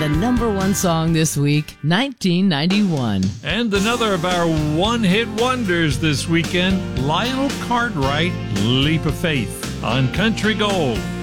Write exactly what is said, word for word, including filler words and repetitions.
the number one song this week, nineteen ninety-one. And another of our one-hit wonders this weekend, Lionel Cartwright, Leap of Faith on Country Gold.